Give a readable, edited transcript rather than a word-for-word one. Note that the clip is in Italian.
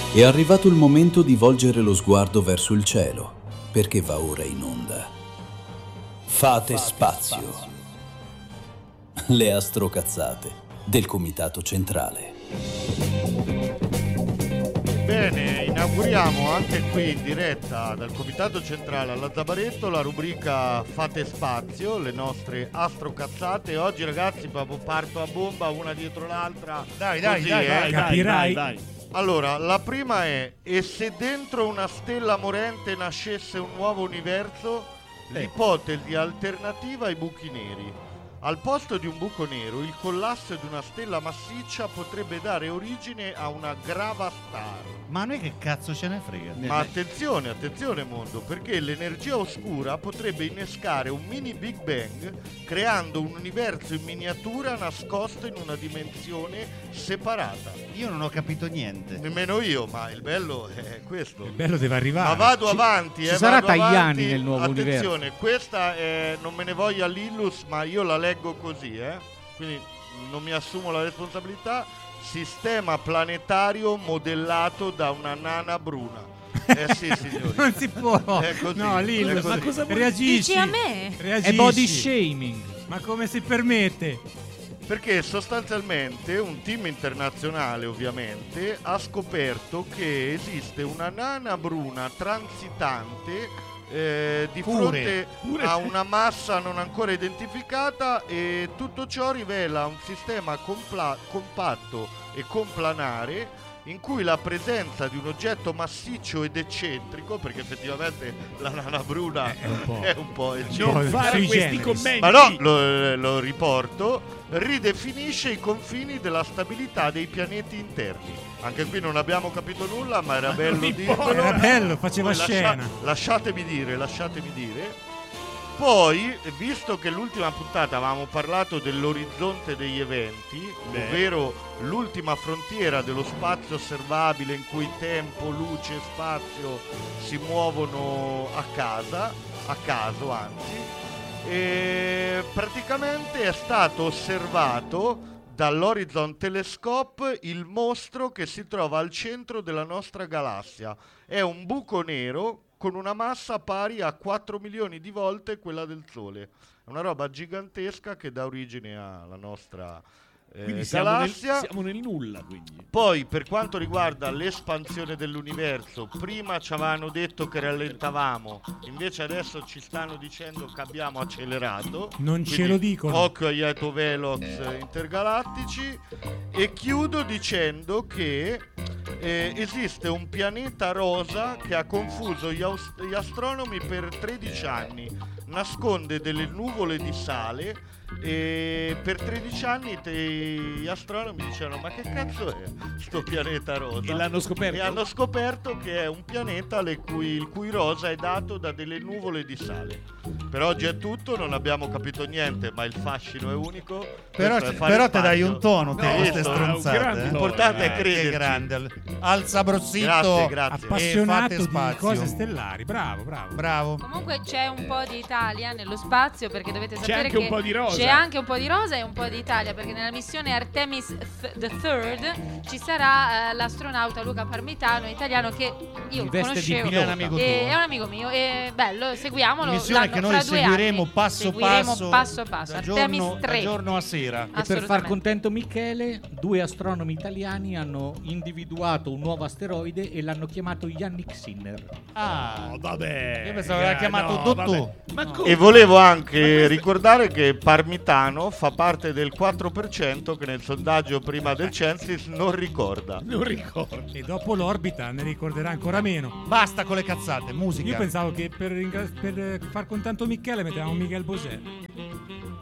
È arrivato il momento di volgere lo sguardo verso il cielo, perché va ora in onda. Fate spazio. Le astrocazzate del Comitato Centrale. Bene, inauguriamo anche qui in diretta dal Comitato Centrale alla Zabaretto la rubrica Fate Spazio, le nostre astrocazzate. Oggi ragazzi proprio parto a bomba una dietro l'altra. Dai, Capirai. Allora, la prima è: e se dentro una stella morente nascesse un nuovo universo? L'ipotesi alternativa ai buchi neri. Al posto di un buco nero, il collasso di una stella massiccia potrebbe dare origine a una gravastar. Ma a noi che cazzo ce ne frega? Ma attenzione mondo, perché l'energia oscura potrebbe innescare un mini Big Bang creando un universo in miniatura nascosto in una dimensione separata. Io non ho capito niente. Nemmeno io, ma il bello è questo. Il bello deve arrivare. Ma vado avanti, ci sarà vado Tajani avanti. nel nuovo Attenzione, universo. questa è, non me ne voglia l'Illus, ma io la leggo così, quindi non mi assumo la responsabilità. Sistema planetario modellato da una nana bruna. Sì, signori. Non si può. È così, No, lì è così. Ma cosa vuoi reagisci. Dici a me? È body shaming. Ma come si permette? Perché sostanzialmente un team internazionale ovviamente ha scoperto che esiste una nana bruna transitante di fronte a una massa non ancora identificata, e tutto ciò rivela un sistema compatto e complanare in cui la presenza di un oggetto massiccio ed eccentrico, perché effettivamente la nana bruna è un po' eccentrica. Non fare sui questi generis. commenti. Ma no, lo riporto, ridefinisce i confini della stabilità dei pianeti interni. Anche qui non abbiamo capito nulla, ma era bello dirlo. Era bello, faceva Poi scena. lasciatemi dire. Poi, visto che l'ultima puntata avevamo parlato dell'orizzonte degli eventi, ovvero l'ultima frontiera dello spazio osservabile in cui tempo, luce e spazio si muovono a caso anzi, e praticamente è stato osservato dall'Horizon Telescope il mostro che si trova al centro della nostra galassia. È un buco nero con una massa pari a 4 milioni di volte quella del Sole. È una roba gigantesca che dà origine alla nostra Quindi galassia. siamo nel nulla, quindi. Poi, per quanto riguarda l'espansione dell'universo, prima ci avevano detto che rallentavamo, invece adesso ci stanno dicendo che abbiamo accelerato. Non ce Quindi lo dicono. Occhio agli Velox intergalattici. E chiudo dicendo che esiste un pianeta rosa che ha confuso gli astronomi per 13 anni. Nasconde delle nuvole di sale. E per 13 anni gli astronomi dicevano: ma che cazzo è sto pianeta rosa? E l'hanno scoperto? E hanno scoperto che è un pianeta il cui rosa è dato da delle nuvole di sale. Per oggi è tutto, non abbiamo capito niente, ma il fascino è unico. Però te dai un tono, te, queste stronzate. L'importante è Che crederci. grande. Alza brossito. Grazie. Appassionato E fate di spazio. cose stellari. Bravo. Comunque c'è un po' di Italia nello spazio, perché dovete sapere anche che un po' di rosa. c'è anche un po' di rosa e un po' di Italia, perché nella missione Artemis III ci sarà l'astronauta Luca Parmitano, italiano, che io In veste di conoscevo. pilota. È un amico È tuo. un amico mio, è bello, seguiamolo. Missione che noi fra 2 seguiremo anni. passo Seguiremo passo, passo passo. da Artemis giorno, da 3. giorno a sera. E per far Assolutamente. contento Michele, 2 astronomi italiani hanno individuato un nuovo asteroide e l'hanno chiamato Yannick Sinner. Ah, Vabbè. io pensavo aveva chiamato no, Dotto. vabbè. Ma come? E volevo anche ricordare che Parmitano fa parte del 4% che nel sondaggio prima del Censis non ricorda. Non ricordo. E dopo l'orbita ne ricorderà ancora meno. Basta con le cazzate, musica. Io pensavo che per far contento Michele mettevamo Miguel Bosè.